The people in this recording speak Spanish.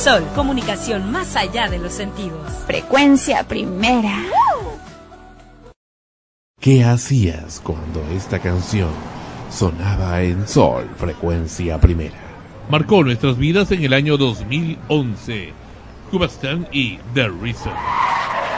Sol, comunicación más allá de los sentidos. Frecuencia Primera. ¿Qué hacías cuando esta canción sonaba en Sol, Frecuencia Primera? Marcó nuestras vidas en el año 2011. Cubastan y The Reason.